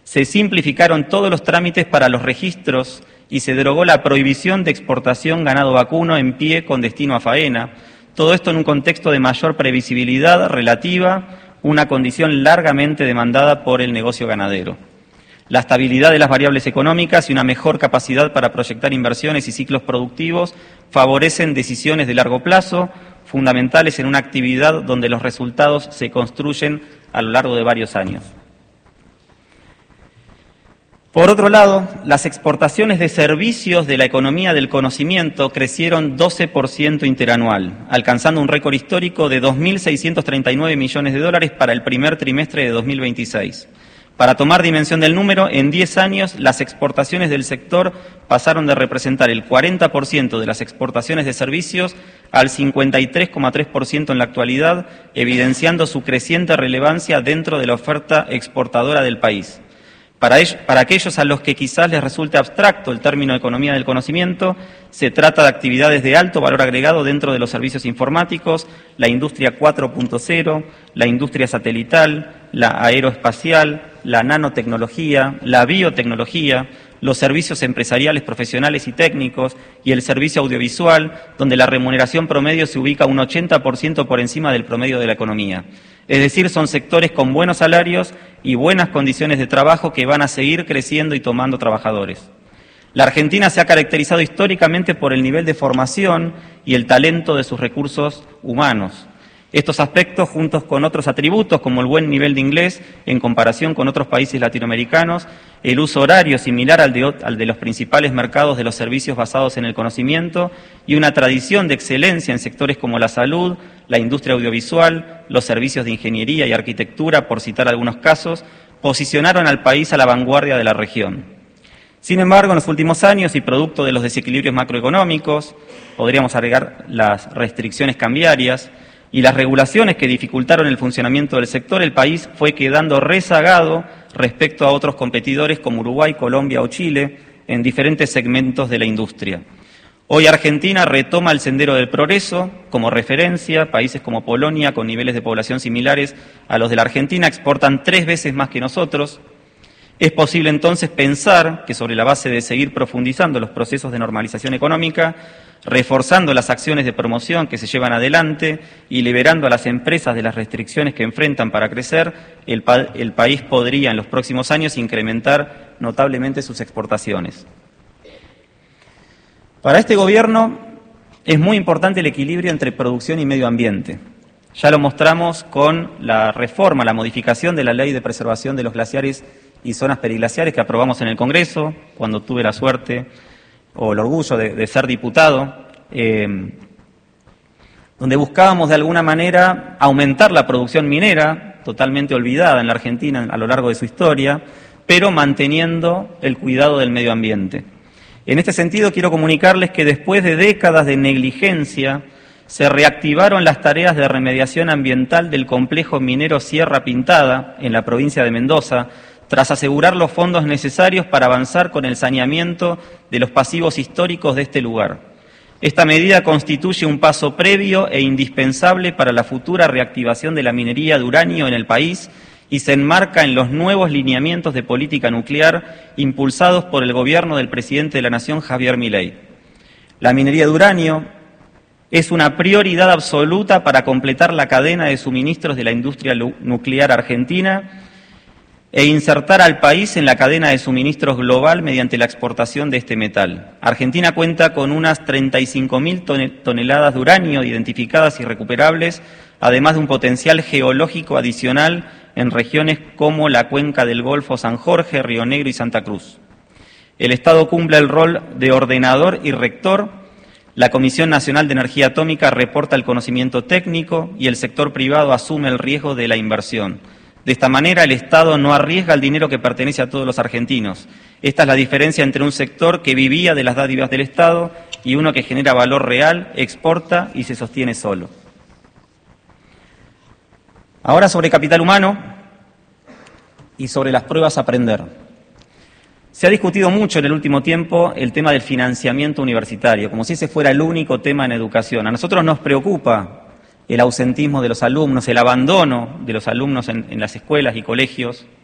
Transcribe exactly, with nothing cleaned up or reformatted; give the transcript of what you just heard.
Se simplificaron todos los trámites para los registros y se derogó la prohibición de exportación ganado vacuno en pie con destino a faena. Todo esto en un contexto de mayor previsibilidad relativa, una condición largamente demandada por el negocio ganadero. La estabilidad de las variables económicas y una mejor capacidad para proyectar inversiones y ciclos productivos favorecen decisiones de largo plazo, fundamentales en una actividad donde los resultados se construyen a lo largo de varios años. Por otro lado, las exportaciones de servicios de la economía del conocimiento crecieron doce por ciento interanual, alcanzando un récord histórico de dos mil seiscientos treinta y nueve millones de dólares para el primer trimestre de dos mil veintiséis. Para tomar dimensión del número, en diez años las exportaciones del sector pasaron de representar el cuarenta por ciento de las exportaciones de servicios al cincuenta y tres coma tres por ciento en la actualidad, evidenciando su creciente relevancia dentro de la oferta exportadora del país. Para, ellos, para aquellos a los que quizás les resulte abstracto el término economía del conocimiento, se trata de actividades de alto valor agregado dentro de los servicios informáticos, la industria cuatro punto cero, la industria satelital, la aeroespacial, la nanotecnología, la biotecnología, los servicios empresariales, profesionales y técnicos y el servicio audiovisual, donde la remuneración promedio se ubica un ochenta por ciento por encima del promedio de la economía. Es decir, son sectores con buenos salarios y buenas condiciones de trabajo que van a seguir creciendo y tomando trabajadores. La Argentina se ha caracterizado históricamente por el nivel de formación y el talento de sus recursos humanos. Estos aspectos, juntos con otros atributos como el buen nivel de inglés en comparación con otros países latinoamericanos, el uso horario similar al de, al de los principales mercados de los servicios basados en el conocimiento y una tradición de excelencia en sectores como la salud, la industria audiovisual, los servicios de ingeniería y arquitectura, por citar algunos casos, posicionaron al país a la vanguardia de la región. Sin embargo, en los últimos años y producto de los desequilibrios macroeconómicos, podríamos agregar las restricciones cambiarias, y las regulaciones que dificultaron el funcionamiento del sector, el país fue quedando rezagado respecto a otros competidores como Uruguay, Colombia o Chile en diferentes segmentos de la industria. Hoy Argentina retoma el sendero del progreso como referencia. Países como Polonia, con niveles de población similares a los de la Argentina, exportan tres veces más que nosotros. Es posible entonces pensar que sobre la base de seguir profundizando los procesos de normalización económica, reforzando las acciones de promoción que se llevan adelante y liberando a las empresas de las restricciones que enfrentan para crecer, el, pa el país podría en los próximos años incrementar notablemente sus exportaciones. Para este gobierno es muy importante el equilibrio entre producción y medio ambiente. Ya lo mostramos con la reforma, la modificación de la Ley de Preservación de los Glaciares y Zonas Periglaciares que aprobamos en el Congreso, cuando tuve la suerte o el orgullo de, de ser diputado, eh, donde buscábamos de alguna manera aumentar la producción minera, totalmente olvidada en la Argentina a lo largo de su historia, pero manteniendo el cuidado del medio ambiente. En este sentido, quiero comunicarles que después de décadas de negligencia, se reactivaron las tareas de remediación ambiental del complejo minero Sierra Pintada, en la provincia de Mendoza, tras asegurar los fondos necesarios para avanzar con el saneamiento de los pasivos históricos de este lugar. Esta medida constituye un paso previo e indispensable para la futura reactivación de la minería de uranio en el país y se enmarca en los nuevos lineamientos de política nuclear impulsados por el gobierno del presidente de la Nación, Javier Milei. La minería de uranio es una prioridad absoluta para completar la cadena de suministros de la industria nuclear argentina e insertar al país en la cadena de suministros global mediante la exportación de este metal. Argentina cuenta con unas treinta y cinco mil toneladas de uranio identificadas y recuperables, además de un potencial geológico adicional en regiones como la cuenca del Golfo San Jorge, Río Negro y Santa Cruz. El Estado cumple el rol de ordenador y rector. La Comisión Nacional de Energía Atómica reporta el conocimiento técnico y el sector privado asume el riesgo de la inversión. De esta manera, el Estado no arriesga el dinero que pertenece a todos los argentinos. Esta es la diferencia entre un sector que vivía de las dádivas del Estado y uno que genera valor real, exporta y se sostiene solo. Ahora sobre capital humano y sobre las pruebas a aprender. Se ha discutido mucho en el último tiempo el tema del financiamiento universitario, como si ese fuera el único tema en educación. A nosotros nos preocupa el ausentismo de los alumnos, el abandono de los alumnos en, en las escuelas y colegios.